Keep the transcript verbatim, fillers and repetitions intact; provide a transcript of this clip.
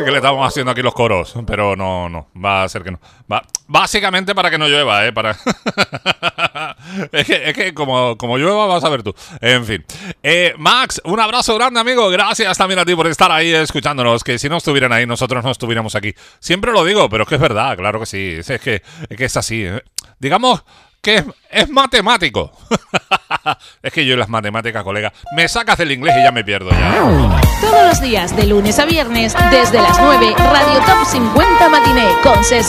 que le estamos haciendo aquí los coros, pero no, no, va a ser que no. Va, básicamente para que no llueva, ¿eh? Para... es que, es que como, como llueva vas a ver tú. En fin. Eh, Max, un abrazo grande, amigo. Gracias también a ti por estar ahí escuchándonos, que si no estuvieran ahí, nosotros no estuviéramos aquí. Siempre lo digo, pero es que es verdad, claro que sí. Es, es, que, es que es así. ¿eh? Digamos que es, es matemático. Es que yo en las matemáticas, colega, me sacas del inglés y ya me pierdo ya. Todos los días, de lunes a viernes, desde las nueve, Radio Top cincuenta Matiné, con César.